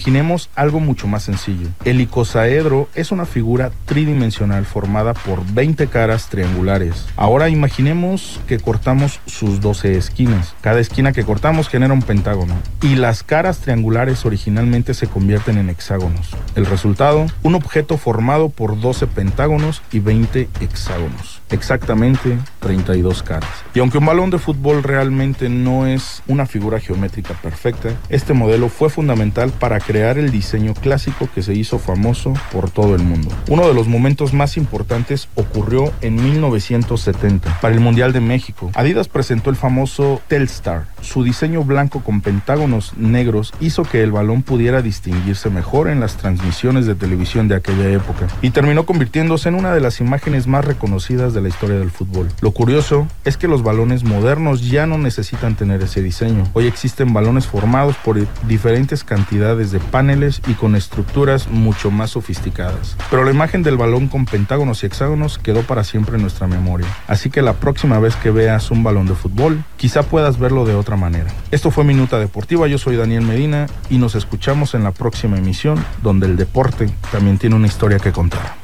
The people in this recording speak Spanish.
Imaginemos algo mucho más sencillo. El icosaedro es una figura tridimensional formada por 20 caras triangulares. Ahora imaginemos que cortamos sus 12 esquinas. Cada esquina que cortamos genera un pentágono y las caras triangulares originalmente se convierten en hexágonos. El resultado, un objeto formado por 12 pentágonos y 20 hexágonos. Exactamente 32 caras. Y aunque un balón de fútbol realmente no es una figura geométrica perfecta, este modelo fue fundamental para crear el diseño clásico que se hizo famoso por todo el mundo. Uno de los momentos más importantes ocurrió en 1970, para el Mundial de México. Adidas presentó el famoso Telstar. Su diseño blanco con pentágonos negros hizo que el balón pudiera distinguirse mejor en las transmisiones de televisión de aquella época y terminó convirtiéndose en una de las imágenes más reconocidas de la historia del fútbol. Lo curioso es que los balones modernos ya no necesitan tener ese diseño. Hoy existen balones formados por diferentes cantidades de paneles y con estructuras mucho más sofisticadas. Pero la imagen del balón con pentágonos y hexágonos quedó para siempre en nuestra memoria. Así que la próxima vez que veas un balón de fútbol, quizá puedas verlo de otra manera. Esto fue Minuta Deportiva, yo soy Daniel Medina y nos escuchamos en la próxima emisión, donde el deporte también tiene una historia que contar.